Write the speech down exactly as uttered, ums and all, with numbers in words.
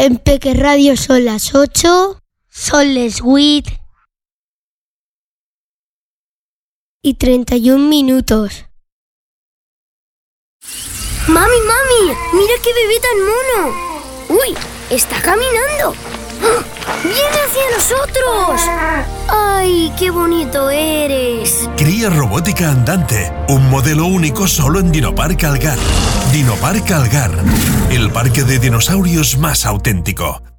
En Peque Radio son las ocho, son les huit y treinta y un minutos. ¡Mami, mami! ¡Mira qué bebé tan mono! ¡Uy! ¡Está caminando! ¡Viene hacia nosotros! ¡Ay, qué bonito eres! Cría robótica andante, un modelo único solo en Dinopark Algar. Dinopark Algar, el parque de dinosaurios más auténtico.